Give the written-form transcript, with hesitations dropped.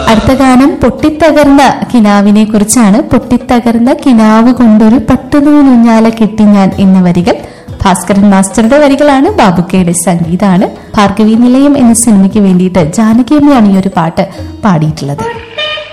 അടുത്ത ഗാനം പൊട്ടിത്തകർന്ന കിനാവിനെ കുറിച്ചാണ്. പൊട്ടിത്തകർന്ന കിനാവ് കൊണ്ടൊരു പട്ടുനൂലുഞ്ഞാല കെട്ടി ഞാൻ എന്ന വരികൾ ഭാസ്കരൻ മാസ്റ്ററുടെ വരികളാണ്. ബാബുക്കയുടെ സംഗീതമാണ്. ഭാർഗവി നിലയം എന്ന സിനിമയ്ക്ക് വേണ്ടിയിട്ട് ജാനകിയമ്മയാണ് ഈ ഒരു പാട്ട് പാടിയിട്ടുള്ളത്.